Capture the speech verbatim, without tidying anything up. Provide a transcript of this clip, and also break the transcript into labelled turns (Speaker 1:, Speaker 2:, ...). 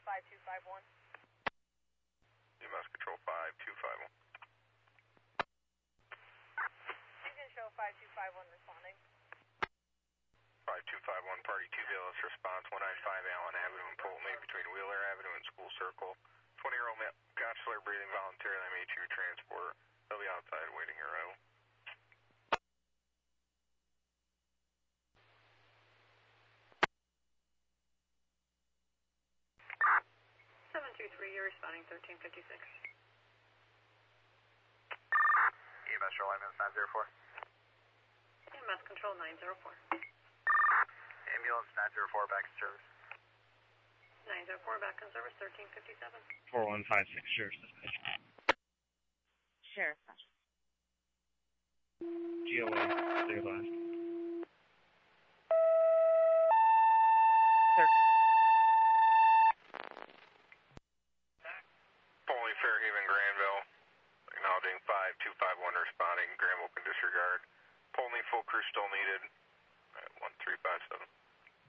Speaker 1: five two five one.
Speaker 2: E M S Control five two five one.
Speaker 1: Beacon Show five two five one responding.
Speaker 2: five two five one, Party two V L S response, one ninety-five Allen Avenue in Polton, between Wheeler Avenue and School Circle. twenty-year-old male, bachelor breathing voluntarily, I made you transport. They'll be outside waiting your arrival.
Speaker 1: seven two three, you're responding thirteen fifty-six.
Speaker 3: E M S Show Ambulance nine zero four.
Speaker 1: E M S Control nine zero four.
Speaker 3: Ambulance nine zero four back in service.
Speaker 1: nine zero four back in service, thirteen fifty-seven.
Speaker 4: four one five six, Sheriff's Dispatch.
Speaker 5: Sheriff Dispatch.
Speaker 4: G O A, clear last.
Speaker 2: Polton, Fairhaven, Granville, acknowledging five two five one responding, Granville can disregard. Polton, full crew still needed, one three five seven.